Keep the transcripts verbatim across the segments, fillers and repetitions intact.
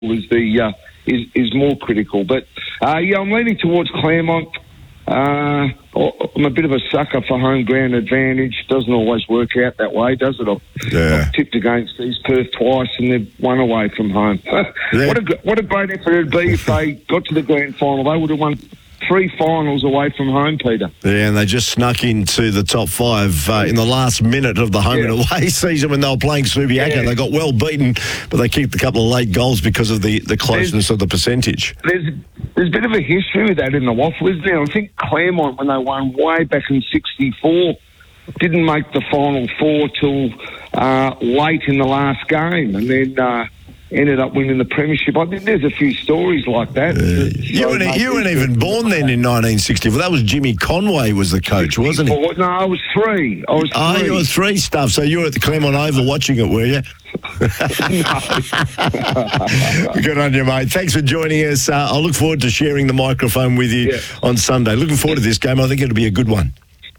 is the uh, is is more critical. But uh, yeah, I'm leaning towards Claremont. Uh, I'm a bit of a sucker for home ground advantage. Doesn't always work out that way, does it? I've, yeah. I've tipped against East Perth twice, and they've won away from home. yeah. What a what a great effort it'd be if they got to the grand final. They would have won three finals away from home, Peter. Yeah, and they just snuck into the top five uh, in the last minute of the home yeah. and away season when they were playing Subiaco. Yeah. They got well beaten, but they kicked a couple of late goals because of the, the closeness there's, of the percentage. There's there's a bit of a history with that in the waffle, isn't there? I think Claremont, when they won way back in sixty-four, didn't make the final four till uh, late in the last game, and then Uh, ended up winning the premiership. I think there's a few stories like that. Uh, you weren't, you weren't even born then in nineteen sixty-four. That was Jimmy Conway was the coach, wasn't he? No, I was three. I was three. Oh, you were three stuff. So you were at the Claremont Oval watching it, were you? Good on you, mate. Thanks for joining us. Uh, I look forward to sharing the microphone with you yeah. on Sunday. Looking forward to this game. I think it'll be a good one.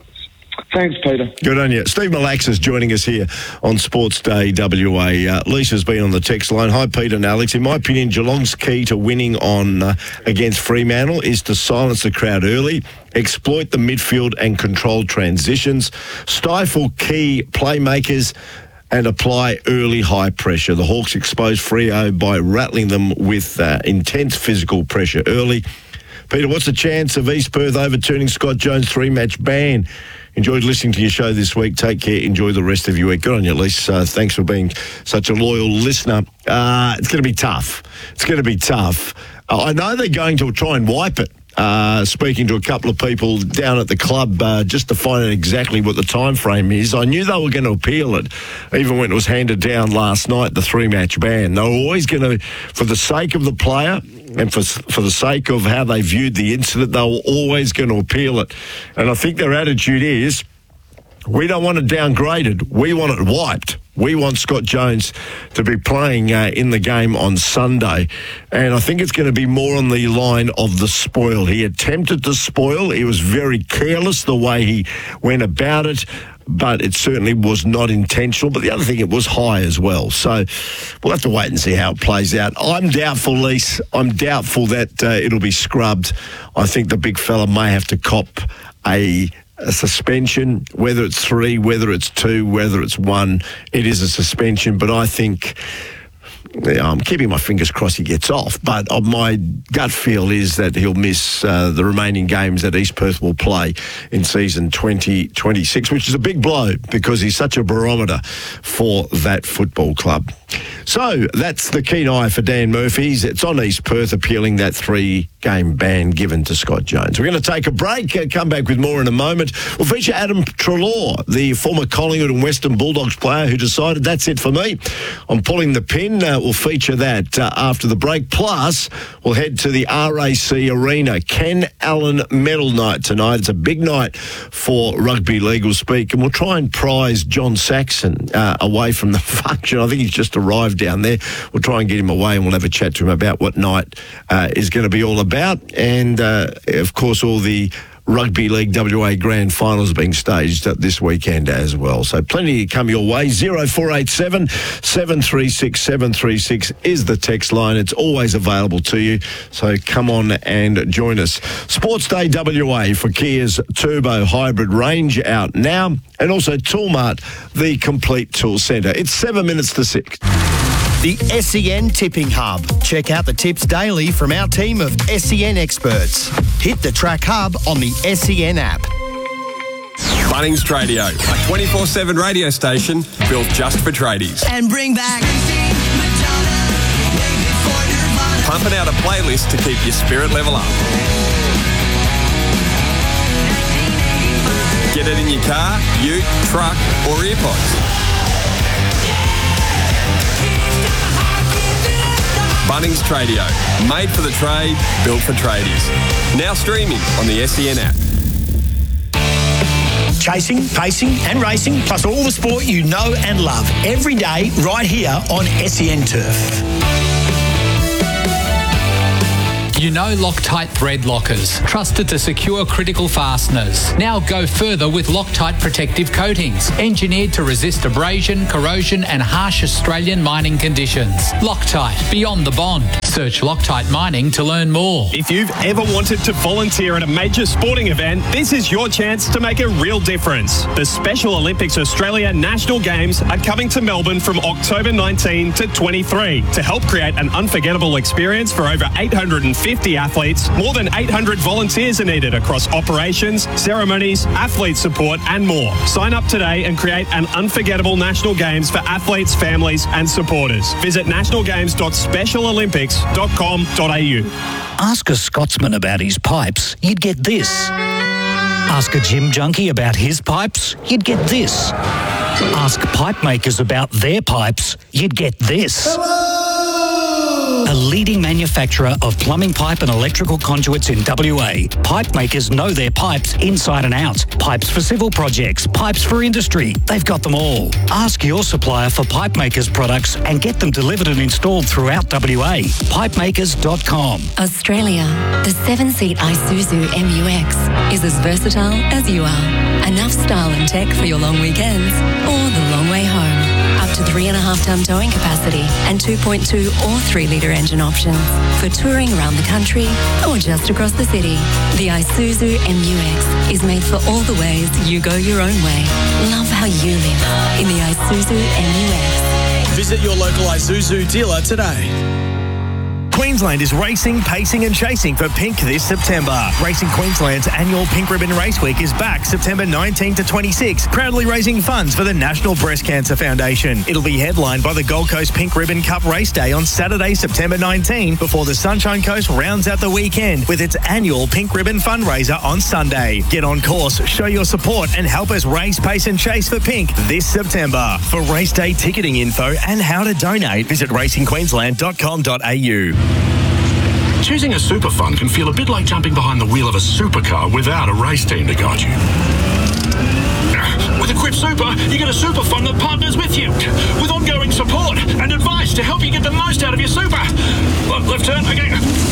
Thanks, Peter. Good on you. Steve Malaxis joining us here on Sports Day W A. Uh, Lisa's been on the text line. Hi, Peter and Alex. In my opinion, Geelong's key to winning on uh, against Fremantle is to silence the crowd early, exploit the midfield and control transitions, stifle key playmakers and apply early high pressure. The Hawks exposed Freo by rattling them with uh, intense physical pressure early. Peter, what's the chance of East Perth overturning Scott Jones' three-match ban? Enjoyed listening to your show this week. Take care. Enjoy the rest of your week. Good on you, Lisa. Uh, thanks for being such a loyal listener. Uh, it's going to be tough. It's going to be tough. Uh, I know they're going to try and wipe it. Uh, speaking to a couple of people down at the club uh, just to find out exactly what the time frame is. I knew they were going to appeal it, even when it was handed down last night, the three-match ban. They were always going to, for the sake of the player and for for the sake of how they viewed the incident, they were always going to appeal it. And I think their attitude is, we don't want it downgraded. We want it wiped. We want Scott Jones to be playing uh, in the game on Sunday. And I think it's going to be more on the line of the spoil. He attempted to spoil. He was very careless the way he went about it, but it certainly was not intentional. But the other thing, it was high as well. So we'll have to wait and see how it plays out. I'm doubtful, Lise. I'm doubtful that uh, it'll be scrubbed. I think the big fella may have to cop a... a suspension, whether it's three, whether it's two, whether it's one, it is a suspension. But I think, yeah, I'm keeping my fingers crossed he gets off, but uh, my gut feel is that he'll miss uh, the remaining games that East Perth will play in season twenty twenty-six, which is a big blow because he's such a barometer for that football club. So that's the keen eye for Dan Murphy's. It's on East Perth appealing that three-game ban given to Scott Jones. We're going to take a break, uh, come back with more in a moment. We'll feature Adam Treloar, the former Collingwood and Western Bulldogs player who decided that's it for me. I'm pulling the pin. Uh, we'll feature that uh, after the break. Plus, we'll head to the R A C Arena. Ken Allen Medal Night tonight. It's a big night for rugby legal speak, and we'll try and prize John Saxon uh, away from the function. I think he's just arrived down there. We'll try and get him away and we'll have a chat to him about what night uh, is going to be all about. And, uh, of course, all the Rugby League W A Grand Finals are being staged this weekend as well. So plenty to come your way. oh four eight seven, seven three six, seven three six is the text line. It's always available to you. So come on and join us. Sports Day W A for Kia's Turbo Hybrid range out now. And also Toolmart, the complete tool centre. It's seven minutes to six. The S E N Tipping Hub. Check out the tips daily from our team of S E N experts. Hit the Track Hub on the S E N app. Bunnings Tradio, a twenty-four seven radio station built just for tradies. And bring back... Pumping out a playlist to keep your spirit level up. Get it in your car, ute, truck or earpods. Bunnings Tradio, made for the trade, built for tradies. Now streaming on the S E N app. Chasing, pacing and racing, plus all the sport you know and love, every day right here on S E N Turf. You know Loctite thread lockers, trusted to secure critical fasteners. Now go further with Loctite protective coatings, engineered to resist abrasion, corrosion and harsh Australian mining conditions. Loctite, beyond the bond. Search Loctite Mining to learn more. If you've ever wanted to volunteer at a major sporting event, this is your chance to make a real difference. The Special Olympics Australia National Games are coming to Melbourne from October nineteenth to twenty-three to help create an unforgettable experience for over eight hundred fifty athletes. More than eight hundred volunteers are needed across operations, ceremonies, athlete support and more. Sign up today and create an unforgettable National Games for athletes, families and supporters. Visit national games dot special olympics dot com dot a u. Ask a Scotsman about his pipes, you'd get this. Ask a gym junkie about his pipes, you'd get this. Ask pipe makers about their pipes, you'd get this. A leading manufacturer of plumbing pipe and electrical conduits in W A. Pipe makers know their pipes inside and out. Pipes for civil projects, pipes for industry. They've got them all. Ask your supplier for pipe makers products and get them delivered and installed throughout W A. pipe makers dot com. Australia, the seven-seat Isuzu M U X is as versatile as you are. Enough style and tech for your long weekends or the long way home. Up to three and a half ton towing capacity and two point two or three litre engine options for touring around the country or just across the city. The Isuzu M U X is made for all the ways you go your own way. Love how you live in the Isuzu M U X. Visit your local Isuzu dealer today. Queensland is racing, pacing and chasing for Pink this September. Racing Queensland's annual Pink Ribbon Race Week is back September nineteenth to twenty-sixth, proudly raising funds for the National Breast Cancer Foundation. It'll be headlined by the Gold Coast Pink Ribbon Cup Race Day on Saturday, September nineteenth, before the Sunshine Coast rounds out the weekend with its annual Pink Ribbon fundraiser on Sunday. Get on course, show your support and help us race, pace and chase for Pink this September. For race day ticketing info and how to donate, visit racing queensland dot com dot a u. Choosing a super fund can feel a bit like jumping behind the wheel of a supercar without a race team to guide you. With Equip Super, you get a super fund that partners with you, with ongoing support and advice to help you get the most out of your super. Left, left turn, okay.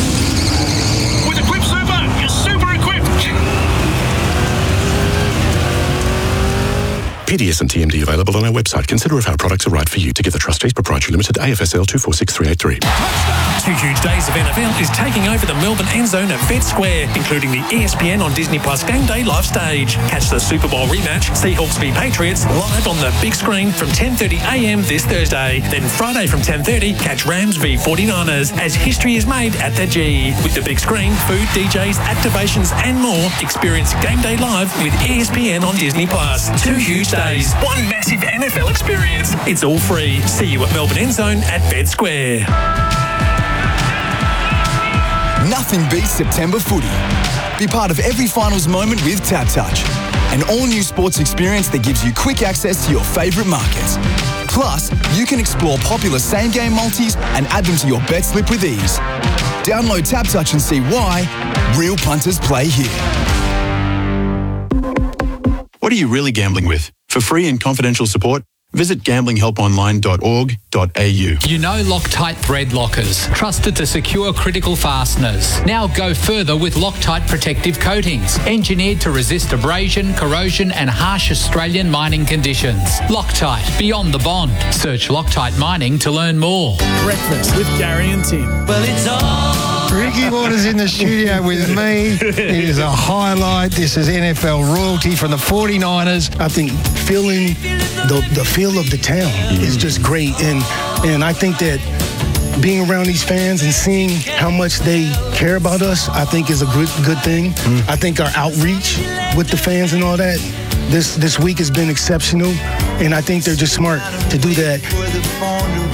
With Equip Super, you're super equipped. P D S and T M D available on our website. Consider if our products are right for you. Together Trustees Proprietary Limited, A F S L two four six three eight three. Two huge days of N F L is taking over the Melbourne End Zone at Vet Square, including the E S P N on Disney Plus Game Day live stage. Catch the Super Bowl rematch, Seahawks v Patriots, live on the big screen from ten thirty a m this Thursday. Then Friday from ten thirty, catch Rams v forty-niners as history is made at the G. With the big screen, food, D Js, activations and more, experience Game Day live with E S P N on Disney Plus. Two huge days, one massive N F L experience. It's all free. See you at Melbourne End Zone at Vet Square. Nothing beats September footy. Be part of every finals moment with Tap Touch, an all-new sports experience that gives you quick access to your favourite markets. Plus, you can explore popular same-game multis and add them to your bet slip with ease. Download Tap Touch and see why real punters play here. What are you really gambling with? For free and confidential support, visit gambling help online dot org dot a u. You know Loctite thread lockers, trusted to secure critical fasteners. Now go further with Loctite protective coatings, engineered to resist abrasion, corrosion and harsh Australian mining conditions. Loctite, beyond the bond. Search Loctite Mining to learn more. Breakfast with Gary and Tim. Well, it's all... Ricky Waters in the studio with me. It is a highlight. This is N F L royalty from the forty-niners. I think feeling the, the feel of the town mm. is just great. And, and I think that being around these fans and seeing how much they care about us, I think is a good good thing. Mm. I think our outreach with the fans and all that, this, this week has been exceptional. And I think they're just smart to do that.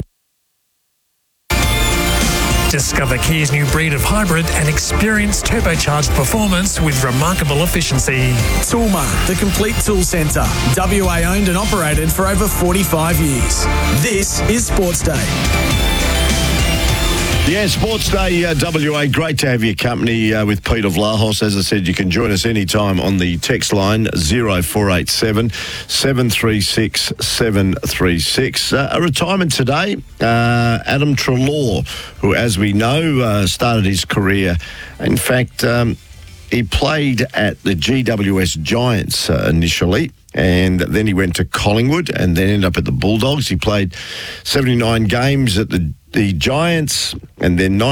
Discover Kia's new breed of hybrid and experience turbocharged performance with remarkable efficiency. Toolmart, the complete tool centre. W A owned and operated for over forty-five years. This is Sports Day. Yeah, Sports Day uh, W A, great to have your company uh, with Peter Vlahos. As I said, you can join us anytime on the text line zero four eight seven, seven three six, seven three six. Uh, a retirement today, uh, Adam Treloar, who, as we know, uh, started his career. In fact, um, he played at the G W S Giants uh, initially, and then he went to Collingwood and then ended up at the Bulldogs. He played seventy-nine games at the, the Giants and then nine